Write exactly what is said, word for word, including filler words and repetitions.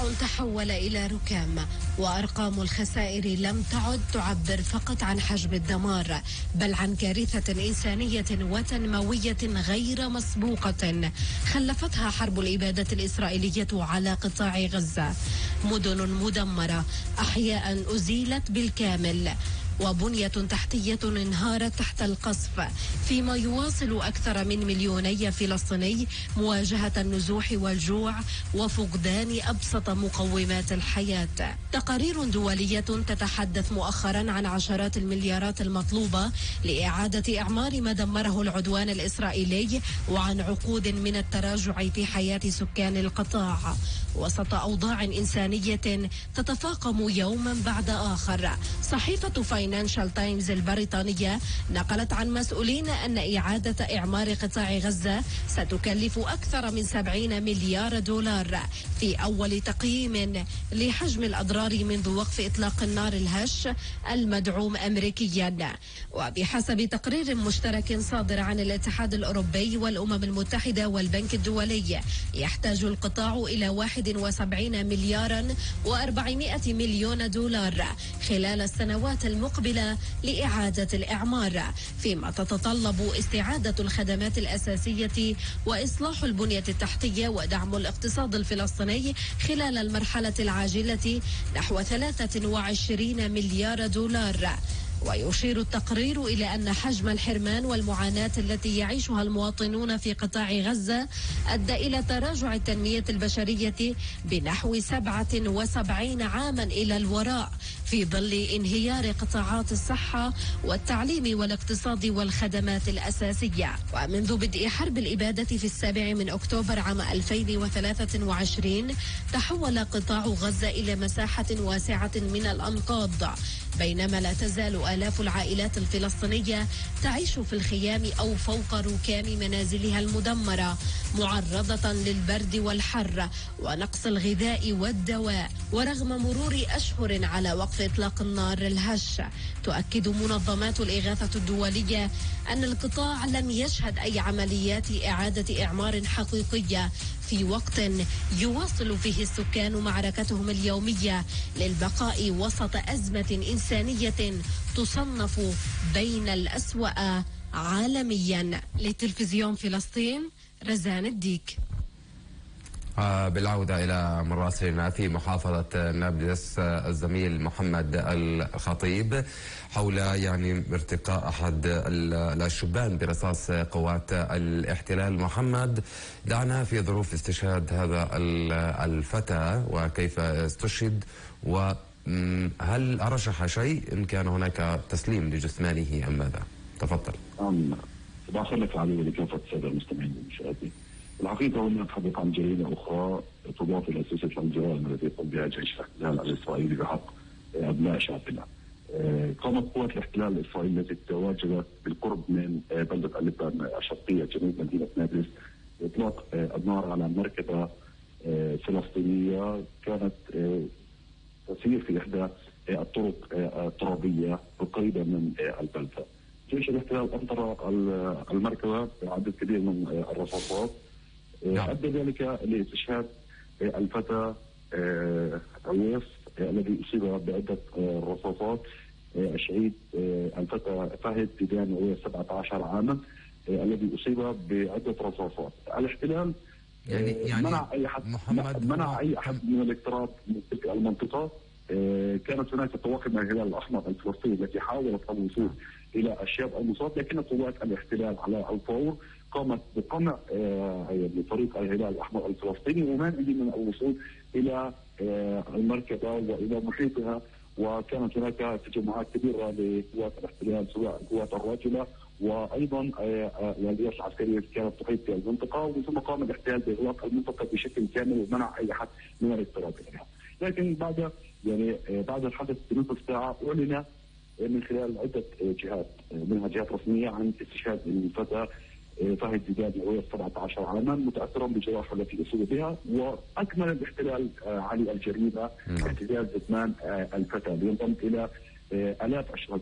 تحول إلى ركام، وأرقام الخسائر لم تعد تعبر فقط عن حجم الدمار، بل عن كارثة إنسانية وتنموية غير مسبوقة خلفتها حرب الإبادة الإسرائيلية على قطاع غزة. مدن مدمرة، أحياء أزيلت بالكامل، وبنية تحتية انهارت تحت القصف، فيما يواصل أكثر من مليوني فلسطيني مواجهة النزوح والجوع وفقدان أبسط مقومات الحياة. تقارير دولية تتحدث مؤخرا عن عشرات المليارات المطلوبة لإعادة إعمار ما دمره العدوان الإسرائيلي، وعن عقود من التراجع في حياة سكان القطاع وسط أوضاع إنسانية تتفاقم يوما بعد آخر. صحيفة فاينانشال تايمز البريطانية نقلت عن مسؤولين أن إعادة إعمار قطاع غزة ستكلف أكثر من سبعين مليار دولار في أول تقييم لحجم الأضرار منذ وقف إطلاق النار الهش المدعوم أمريكيا. وبحسب تقرير مشترك صادر عن الاتحاد الأوروبي والأمم المتحدة والبنك الدولي، يحتاج القطاع إلى واحد وسبعين مليارا وأربعمائة مليون دولار خلال السنوات المقبلة لإعادة الإعمار، فيما تتطلب استعادة الخدمات الأساسية وإصلاح البنية التحتية ودعم الاقتصاد الفلسطيني خلال المرحلة العاجلة نحو ثلاثة وعشرين مليار دولار. ويشير التقرير إلى أن حجم الحرمان والمعاناة التي يعيشها المواطنون في قطاع غزة أدى إلى تراجع التنمية البشرية بنحو سبعة وسبعين عاما إلى الوراء، في ظل انهيار قطاعات الصحة والتعليم والاقتصاد والخدمات الأساسية. ومنذ بدء حرب الإبادة في السابع من أكتوبر عام ألفين وثلاثة وعشرين تحول قطاع غزة إلى مساحة واسعة من الأنقاض، بينما لا تزال آلاف العائلات الفلسطينية تعيش في الخيام أو فوق ركام منازلها المدمرة، معرضة للبرد والحر ونقص الغذاء والدواء. ورغم مرور أشهر على وقف إطلاق النار الهش، تؤكد منظمات الإغاثة الدولية أن القطاع لم يشهد أي عمليات إعادة إعمار حقيقية في وقت يواصل فيه السكان معركتهم اليومية للبقاء وسط أزمة إنسانية تصنف بين الأسوأ عالميا. لتلفزيون فلسطين، رزان الديك. بالعودة إلى مراسلنا في محافظة نابلس الزميل محمد الخطيب حول يعني ارتقاء أحد الشبان برصاص قوات الاحتلال. محمد، دعنا في ظروف استشهاد هذا الفتى وكيف استشهد، وهل أرشح شيء إن كان هناك تسليم لجثمانه أم ماذا؟ تفضل. صباح الخير لك العلي ولكافة السادة المستمعين والمشاهدين. الحقيقة هناك حديث عن جريمة أخرى تضاف إلى سلسلة الجرائم التي يقوم بها جيش الاحتلال الإسرائيلي بحق أبناء شعبنا. قامت قوات الاحتلال الإسرائيلي التي تواجدت بالقرب من بلدة اللبان الشرقية جنوب مدينة نابلس بإطلاق النار على مركبة فلسطينية كانت تسير في إحدى الطرق الترابية القريبة من البلدة. جيش الاحتلال أمطر المركبة بعدد كبير من الرصاصات، أدى ذلك لاستشهاد الفتى عويف الذي أصيب بعدة رصاصات. الشهيد الفتى فهد ديدان عويف سبعة عشر عاما الذي أصيب بعدة رصاصات. الاحتلال يعني يعني منع أي أحد محمد منع أي أحد من الاقتراب من تلك المنطقة. كانت هناك طواقم من الهلال الأحمر الفلسطيني التي حاولت الوصول إلى أشياء المصاب، لكن قوات الاحتلال على الفور قامت بقمع فريق الهلال الأحمر الفلسطيني ومنعه من الوصول إلى المركبة وإلى محيطها. وكانت هناك تجمعات كبيرة لقوات الاحتلال سواء القوات الراجلة وأيضا الأليات العسكرية كانت تحيط في المنطقة، وثم قام الاحتلال بإغلاق المنطقة بشكل كامل ومنع أي أحد من الاقتراب إليها. لكن بعد يعني بعد الحدث بنصف ساعة أعلن من خلال عدة جهات منها جهات رسمية عن استشهاد الفتى فهد ديدان عويف سبعة عشر عاما متأثرا بالجراحة التي أصيب بها. وأكمل الاحتلال علي الجريمة اعتزال جثمان الفتى لينضم إلى آلاف الشهداء